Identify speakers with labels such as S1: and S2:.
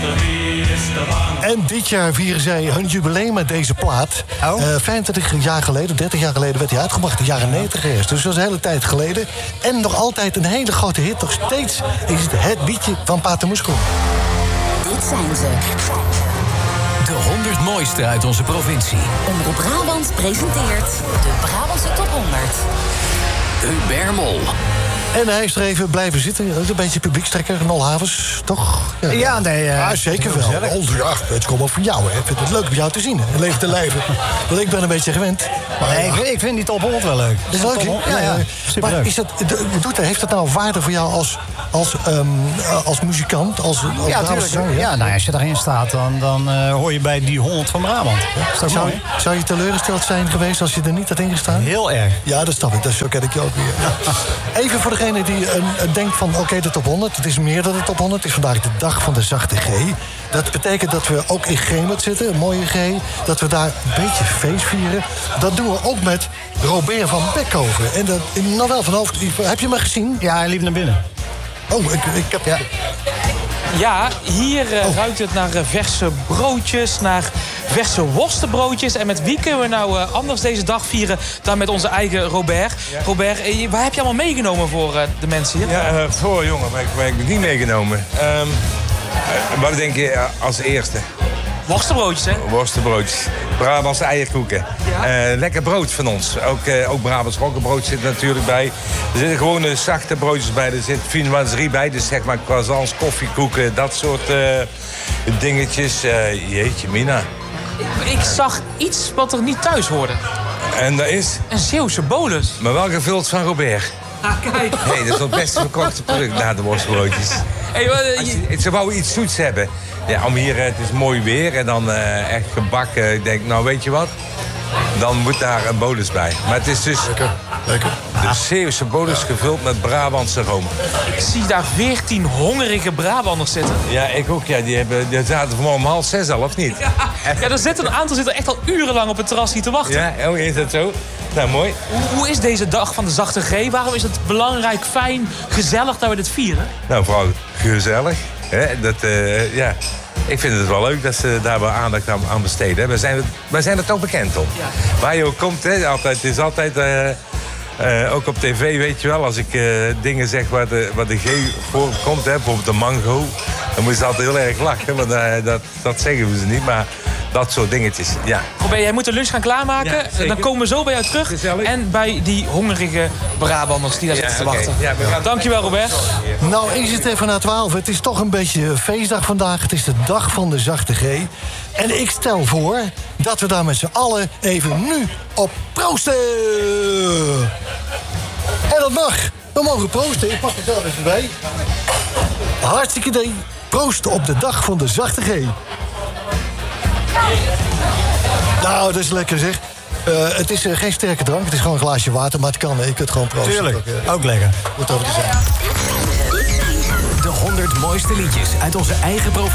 S1: En dit jaar vieren zij hun jubileum met deze plaat. 25 jaar geleden, 30 jaar geleden werd hij uitgebracht. De jaren 90 eerst. Dus dat is een hele tijd geleden. En nog altijd een hele grote hit. Nog steeds is het liedje van Pater Moeskroen.
S2: Dit zijn ze.
S3: De 100 mooiste uit onze provincie.
S2: Omroep Brabant presenteert de Brabantse Top 100.
S3: Hubert Mol.
S1: En hij is er even blijven zitten. Een beetje publiekstrekker, Nol Havens, toch?
S4: Ja, nee.
S1: Zeker wel. Ja, het komt ook van jou, hè. Ik vind het leuk om jou te zien. In leven te leven. Want ik ben een beetje gewend. Maar,
S4: nee, ik vind die top 100 wel leuk.
S1: Dat is leuk, hè?
S4: Ja, superleuk.
S1: Maar is heeft dat nou waarde voor jou als muzikant?
S4: Ja, natuurlijk. Ja, nou, als je daarin staat, dan hoor je bij die 100 van Brabant. Ja,
S1: zou je teleurgesteld zijn geweest als je er niet had ingestaan?
S4: Heel erg.
S1: Ja, dat snap ik. Zo ken ik je ook weer. Ja. Even voor degene die denkt van, oké, de top 100. Het is meer dan de top 100. Het is vandaag de dag van de zachte G. Dat betekent dat we ook in G moeten zitten, een mooie G. Dat we daar een beetje feest vieren. Dat doen we ook met Robert van Beckhoven. En dat, nou wel van hoofd. Heb je me gezien?
S4: Ja, hij liep naar binnen.
S1: Oh, ik heb... Ja.
S5: Ja, hier ruikt het naar verse broodjes, naar verse worstenbroodjes. En met wie kunnen we nou anders deze dag vieren dan met onze eigen Robert? Ja. Robert, waar heb je allemaal meegenomen voor de mensen hier?
S6: Ja, voor jongen, waar heb ik niet meegenomen? Wat denk je als eerste?
S5: Worstenbroodjes, hè?
S6: Worstenbroodjes. Brabantse eierkoeken. Ja. Lekker brood van ons. Ook Brabants rokkenbrood zit er natuurlijk bij. Er zitten gewone zachte broodjes bij. Er zit viennoiserie bij. Dus zeg maar croissants, koffiekoeken, dat soort dingetjes. Jeetje, mina.
S5: Ik zag iets wat er niet thuis hoorde.
S6: En dat is?
S5: Een Zeeuwse bolus.
S6: Maar wel gevuld van Robert.
S5: Ah, kijk.
S6: Nee, dat is het beste verkochte product na de worstbroodjes. Ze wou iets zoets hebben. Ja, om hier, het is mooi weer en dan echt gebakken. Ik denk, nou weet je wat? Dan moet daar een bolus bij. Maar het is dus
S1: Lekker.
S6: de Zeeuwse bolus gevuld met Brabantse room.
S5: Ik zie daar 14 hongerige Brabanders zitten.
S6: Ja, ik ook. Ja, die zaten vanmorgen om 5:30 al, of niet?
S5: Ja, er zitten een aantal echt al urenlang op het terras hier te wachten.
S6: Ja, is dat zo? Nou, mooi.
S5: Hoe is deze dag van de zachte G? Waarom is het belangrijk, fijn, gezellig dat we dit vieren?
S6: Nou, vooral gezellig. Ja. Ik vind het wel leuk dat ze daar wel aandacht aan besteden. Wij zijn er toch bekend om. Ja. Waar je ook komt, het is altijd... ook op tv, weet je wel, als ik dingen zeg waar de G voor komt, bijvoorbeeld de mango, dan moet je altijd heel erg lachen, want dat zeggen we ze niet, maar dat soort dingetjes, ja.
S5: Robert, jij moet de lunch gaan klaarmaken, ja, dan komen we zo bij jou terug. Gezellig. En bij die hongerige Brabanders die daar zitten te wachten. Ja, dankjewel, Robert.
S1: Nou is het even na 12, het is toch een beetje een feestdag vandaag, het is de dag van de zachte G. En ik stel voor dat we daar met z'n allen even nu op proosten. En dat mag. We mogen proosten. Ik pak het zelf even bij. Hartstikke idee. Proosten op de dag van de zachte G. Nou, dat is lekker zeg. Het is geen sterke drank. Het is gewoon een glaasje water, maar het kan. Je kunt gewoon proosten.
S4: Tuurlijk. Ook lekker.
S1: Moet over te zijn.
S3: De 100 mooiste liedjes uit onze eigen provincie.